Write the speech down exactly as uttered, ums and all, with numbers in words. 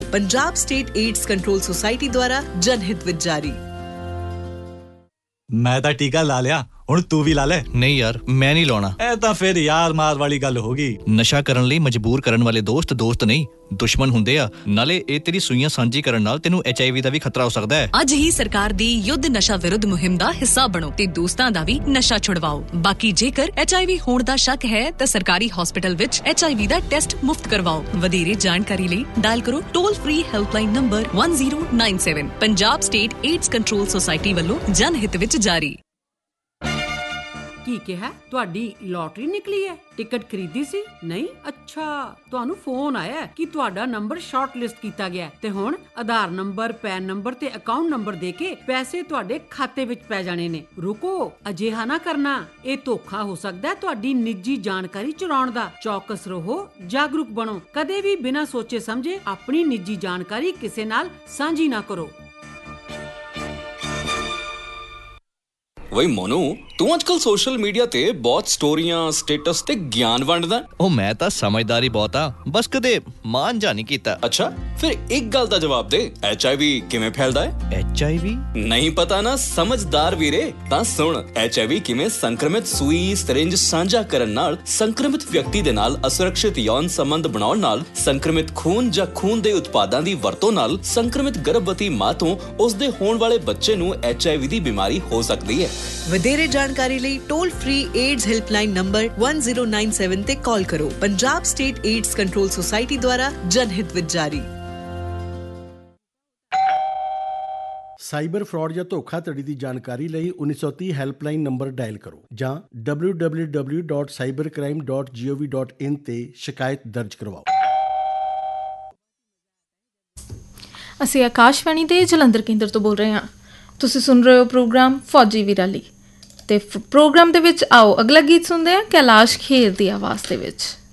Punjab state AIDS control society द्वारा जनहित विच जारी। मैं तो टीका ला लिया, हुण तू भी ला ले। नहीं यार, मैं नहीं लाउणा। ए तां फिर यार मार वाली गल होगी। नशा करन लई मजबूर करन वाले दोस्त दोस्त नहीं दुश्मन हुंदे आ। नाले ए तेरी सूइयां सांझी करन नाल तैनूं एच आई वी दा भी खतरा हो सकदा है। ਅੱਜ ਹੀ ਸਰਕਾਰ ਦੀ ਯੁੱਧ ਨਸ਼ਾ ਵਿਰੁੱਧ ਮੁਹਿੰਮ ਦਾ ਹਿੱਸਾ ਬਣੋ ਤੇ ਦੋਸਤਾਂ ਦਾ ਵੀ ਨਸ਼ਾ ਛੁਡਵਾਓ। ਬਾਕੀ ਜੇਕਰ ਐਚ ਆਈ ਵੀ ਹੋਣ ਦਾ ਸ਼ੱਕ ਹੈ ਤਾਂ ਸਰਕਾਰੀ ਹਸਪਤਾਲ ਵਿੱਚ H I we the test ਮੁਫਤ ਕਰਵਾਓ। ਵਧੇਰੇ ਜਾਣਕਾਰੀ ਲਈ ਡਾਇਲ ਕਰੋ toll free helpline number one zero nine seven। Punjab state AIDS control society ਵੱਲੋਂ ਜਨਹਿਤ ਵਿੱਚ ਜਾਰੀ। ਕੀ ਕਿਹਾ? ਤੁਹਾਡੀ ਲੋਟਰੀ ਨਿਕਲੀ ਹੈ? ਟਿਕਟ ਖਰੀਦੀ ਸੀ? ਨਹੀਂ? ਅੱਛਾ, ਤੁਹਾਨੂੰ ਫੋਨ ਆਇਆ ਕਿ ਤੁਹਾਡਾ ਨੰਬਰ ਸ਼ਾਰਟ ਲਿਸਟ ਕੀਤਾ ਗਿਆ ਤੇ ਹੁਣ ਆਧਾਰ ਨੰਬਰ, ਪੈਨ ਨੰਬਰ ਤੇ ਅਕਾਊਂਟ ਨੰਬਰ ਦੇ ਕੇ ਪੈਸੇ ਤੁਹਾਡੇ ਖਾਤੇ ਵਿੱਚ ਪੈ ਜਾਣੇ ਨੇ। ਰੁਕੋ, ਅਜਿਹਾ ਨਾ ਕਰਨਾ। ਇਹ ਧੋਖਾ ਹੋ ਸਕਦਾ ਹੈ ਤੁਹਾਡੀ ਨਿੱਜੀ ਜਾਣਕਾਰੀ ਚੁਰਾਉਣ ਦਾ। ਚੌਕਸ ਰਹੋ, ਜਾਗਰੂਕ ਬਣੋ। ਕਦੇ ਵੀ ਬਿਨਾਂ ਸੋਚੇ ਸਮਝੇ ਆਪਣੀ ਨਿੱਜੀ ਜਾਣਕਾਰੀ ਕਿਸੇ ਨਾਲ ਸਾਂਝੀ ਨਾ ਕਰੋ। ਵਈ ਮੋਨੂ, ਤੂੰ ਅੱਜਕੱਲ ਸੋਸ਼ਲ ਮੀਡੀਆ ਤੇ ਬਹੁਤ ਸਟੋਰੀਆਂ, ਸਟੇਟਸ ਤੇ ਗਿਆਨ ਵੰਡਦਾ। ਉਹ ਮੈਂ ਤਾਂ ਸਮਝਦਾਰੀ ਬਹੁਤ ਆ, ਬਸ ਕਦੇ ਮਾਨ ਜਾ ਨਹੀਂ ਕੀਤਾ। ਅੱਛਾ, ਫਿਰ ਇੱਕ ਗੱਲ ਦਾ ਜਵਾਬ ਦੇ, ਐਚ ਆਈ ਵੀ ਕਿਵੇਂ ਫੈਲਦਾ ਹੈ? ਐਚ ਆਈ ਵੀ ਨਹੀਂ ਪਤਾ ਨਾ? ਸਮਝਦਾਰ ਵੀਰੇ, ਤਾਂ ਸੁਣ। ਐਚ ਆਈ ਵੀ ਕਿਵੇਂ ਸੰਕਰਮਿਤ ਸੂਈ, ਸਿਰਿੰਜ ਸਾਂਝਾ ਕਰਨ ਨਾਲ ਸੰਕਰਮਿਤ ਵਿਅਕਤੀ ਦੇ ਨਾਲ ਅਸੁਰੱਖਿਅਤ ਯੌਨ ਸੰਬੰਧ ਬਣਾਉਣ ਨਾਲ, ਸੰਕਰਮਿਤ ਖੂਨ ਜਾਂ ਖੂਨ ਦੇ ਉਤਪਾਦਾਂ ਦੀ ਵਰਤੋਂ ਨਾਲ ਸੰਕਰਮਿਤ ਗਰਭਵਤੀ ਮਾਂ ਤੋਂ ਉਸਦੇ ਹੋਣ ਵਾਲੇ ਬੱਚੇ ਨੂੰ ਐਚ ਆਈ ਵੀ ਦੀ ਬਿਮਾਰੀ ਹੋ ਸਕਦੀ ਹੈ। ਵਧੇਰੇ ਜਾਣਕਾਰੀ ਲਈ toll free AIDS helpline number one zero nine seven ਤੇ ਕਾਲ ਕਰੋ। Punjab state AIDS control society ਦੁਆਰਾ ਜਨਹਿਤ ਵਿੱਚ ਜਾਰੀ। ਸਾਈਬਰ ਫਰਾਡ ਜਾਂ ਧੋਖਾਧੜੀ ਦੀ ਜਾਣਕਾਰੀ ਲਈ ਉੱਨੀ ਸੌ ਤੀਹ ਹੈਲਪਲਾਈਨ ਨੰਬਰ ਡਾਇਲ ਕਰੋ ਜਾਂ w w w dot cyber crime dot gov dot in ਤੇ ਸ਼ਿਕਾਇਤ ਦਰਜ ਕਰਵਾਓ। ਅਸੀਂ ਆਕਾਸ਼ਵਾਣੀ ਦੇ ਜਲੰਧਰ ਕੇਂਦਰ ਤੋਂ ਬੋਲ ਰਹੇ ਹਾਂ। ਤੁਸੀਂ ਸੁਣ ਰਹੇ ਹੋ ਪ੍ਰੋਗਰਾਮ ਫੌਜੀ ਵੀਰਾਲੀ ਤੇ ਪ੍ਰੋਗਰਾਮ ਦੇ ਵਿੱਚ ਆਓ ਅਗਲਾ ਗੀਤ ਸੁਣਦੇ ਹਾਂ ਕੈਲਾਸ਼ ਖੇਰ ਦੀ ਆਵਾਜ਼ ਦੇ ਵਿੱਚ।